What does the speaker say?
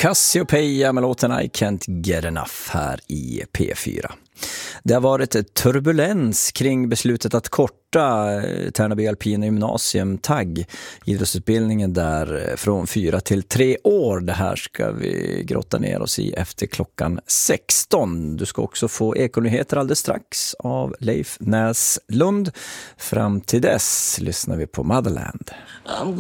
Cassiopeia med låten I Can't Get Enough här i P4. Det har varit turbulens kring beslutet att korta Tärnaby Alpina Gymnasium TAG, idrottsutbildningen där, från 4 till 3 år. Det här ska vi grotta ner oss i efter klockan 16. Du ska också få ekonyheter alldeles strax av Leif Näslund. Fram till dess lyssnar vi på Motherland.